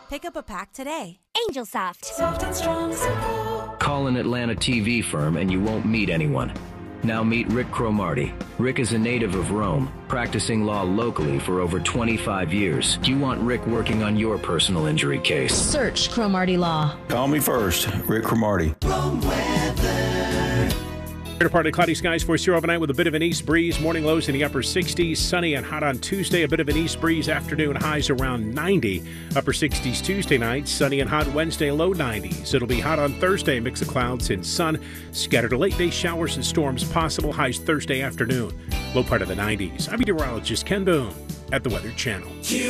Pick up a pack today. Angel Soft. Soft and strong, simple. Call an Atlanta TV firm and you won't meet anyone. Now meet Rick Cromartie. Rick is a native of Rome, practicing law locally for over 25 years. Do you want Rick working on your personal injury case? Search Cromartie Law. Call me first, Rick Cromartie. Rome weather. Partly cloudy skies for you overnight with a bit of an east breeze. Morning lows in the upper 60s. Sunny and hot on Tuesday. A bit of an east breeze. Afternoon highs around 90. Upper 60s Tuesday night. Sunny and hot Wednesday. Low 90s. It'll be hot on Thursday. Mix of clouds and sun. Scattered late day showers and storms possible. Highs Thursday afternoon. Low part of the 90s. I'm meteorologist Ken Boone at the Weather Channel.